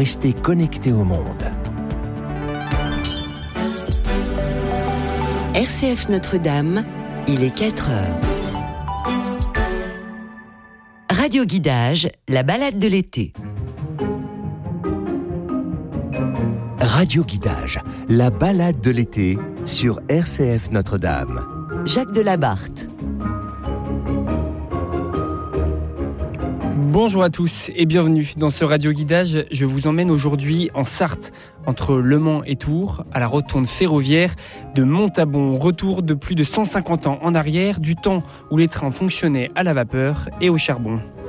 restez connectés au monde. RCF Notre-Dame, il est 4h. Radio Guidage, la balade de l'été. Radio Guidage, la balade de l'été sur RCF Notre-Dame. Jacques Delabarthe. Bonjour à tous et bienvenue dans ce Radio Guidage. Je vous emmène aujourd'hui en Sarthe, entre Le Mans et Tours, à la rotonde ferroviaire de Montabon. Retour de plus de 150 ans en arrière, du temps où les trains fonctionnaient à la vapeur et au charbon.